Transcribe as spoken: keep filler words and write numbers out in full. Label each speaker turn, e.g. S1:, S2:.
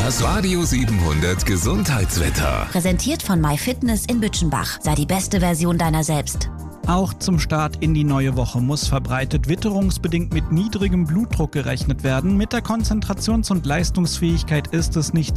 S1: Das Radio siebenhundert Gesundheitswetter.
S2: Präsentiert von MyFitness in Bütchenbach. Sei die beste Version deiner selbst.
S3: Auch zum Start in die neue Woche muss verbreitet witterungsbedingt mit niedrigem Blutdruck gerechnet werden. Mit der Konzentrations- und Leistungsfähigkeit ist es nicht